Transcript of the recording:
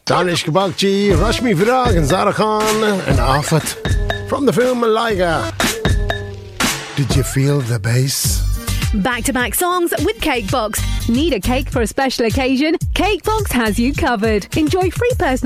Danish Kabakji, Rashmi Virag and Zara Khan and Afat from the film Malaiga. Did you feel the bass? Back-to-back songs with Cakebox. Need a cake for a special occasion? Cakebox has you covered. Enjoy free personal